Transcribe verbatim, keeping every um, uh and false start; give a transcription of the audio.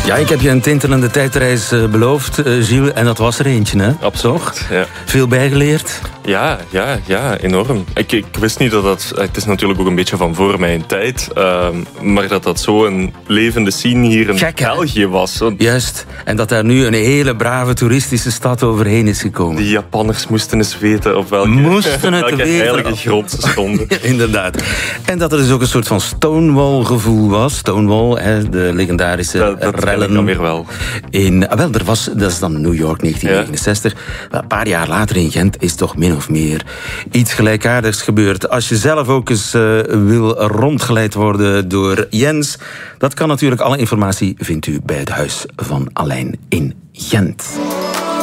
Ja, ik heb je een tintelende tijdreis uh, beloofd, uh, Gilles. En dat was er eentje, hè? Absoluut, ja. Veel bijgeleerd? Ja, ja, ja, enorm. Ik, ik wist niet dat dat... Het is natuurlijk ook een beetje van voor mijn tijd. Uh, maar dat dat zo'n levende scene hier in Gek, België was. Want juist. En dat daar nu een hele brave toeristische stad overheen is gekomen. Die Japanners moesten eens weten op welke, moesten het welke weten. heilige grond ze stonden. Inderdaad. En dat er dus ook een soort van Stonewall-gevoel was. Stonewall, hè, de legendarische dat, dat rellen. Dan weer wel. In, wel, er was, dat is dan New York negentien negenenzestig. Ja. Een paar jaar later in Gent is toch min of meer iets gelijkaardigs gebeurd. Als je zelf ook eens uh, wil rondgeleid worden door Jens, dat kan natuurlijk. Alle informatie vindt u bij het Huis van Alein in Gent.